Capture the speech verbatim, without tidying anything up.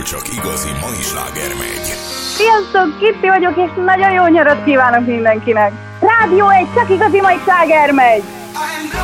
csak igazi mai sláger megy. Sziasztok, Kitti vagyok, és nagyon jó nyarat kívánok mindenkinek. Rádió egy, csak igazi mai sláger megy.